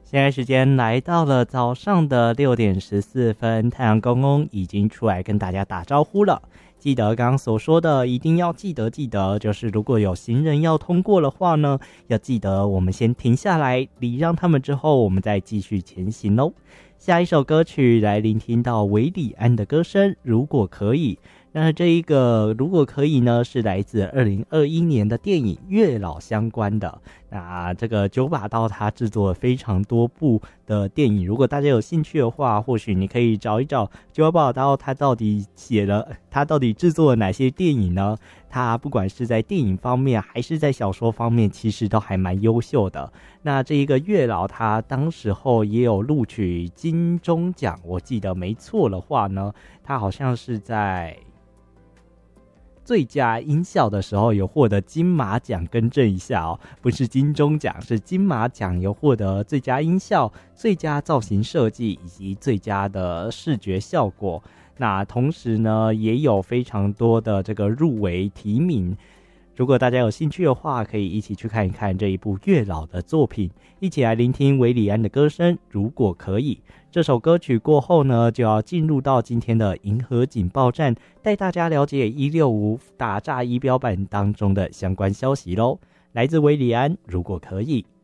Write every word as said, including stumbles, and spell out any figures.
现在时间来到了早上的六点十四分，太阳公公已经出来跟大家打招呼了。记得刚刚所说的，一定要记得记得，就是如果有行人要通过的话呢，要记得我们先停下来礼让他们，之后我们再继续前行咯。下一首歌曲来聆听到韦礼安的歌声，如果可以。那这一个如果可以呢，是来自二零二一年的电影《月老》相关的。那这个九把刀他制作了非常多部的电影，如果大家有兴趣的话，或许你可以找一找九把刀他到底写了他到底制作了哪些电影呢？他不管是在电影方面还是在小说方面，其实都还蛮优秀的。那这一个月老他当时候也有录取金钟奖，我记得没错的话呢，他好像是在最佳音效的时候有获得金马奖，更正一下哦，不是金钟奖，是金马奖有获得最佳音效、最佳造型设计以及最佳的视觉效果。那同时呢，也有非常多的这个入围提名。如果大家有兴趣的话，可以一起去看一看这一部月老的作品，一起来聆听韦礼安的歌声。如果可以，这首歌曲过后呢，就要进入到今天的银河警报站，带大家了解一六五打诈仪表板当中的相关消息咯。来自韦礼安，如果可以。